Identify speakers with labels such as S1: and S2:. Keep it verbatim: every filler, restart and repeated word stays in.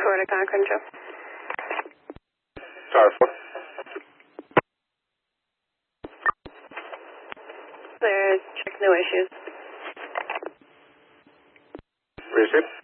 S1: four to Concord, Joe.
S2: Tower four.
S1: Clear, check no issues.
S2: Receive.